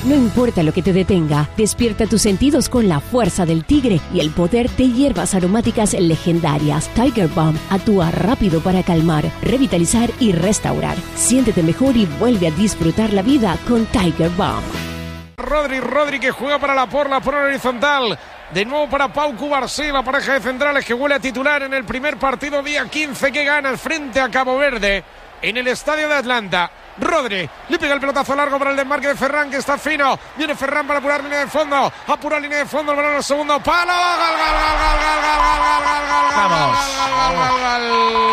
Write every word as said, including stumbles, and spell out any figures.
No importa lo que te detenga, despierta tus sentidos con la fuerza del tigre y el poder de hierbas aromáticas legendarias. Tiger Balm actúa rápido para calmar, revitalizar y restaurar. Siéntete mejor y vuelve a disfrutar la vida con Tiger Balm. Rodri, Rodri que juega para la porla por horizontal. De nuevo para Pau Cubarsí, la pareja de centrales que huele a titular en el primer partido día quince que gana frente a Cabo Verde en el estadio de Atlanta. Rodri le pega el pelotazo largo para el desmarque de Ferran, que está fino. Viene Ferran para apurar línea de fondo. Apura línea de fondo, el balón al segundo palo. ¡Gol, gol, gol, gol, gol, gol, gol, gol, gol, gol, gol, gol, gol, gol, gol!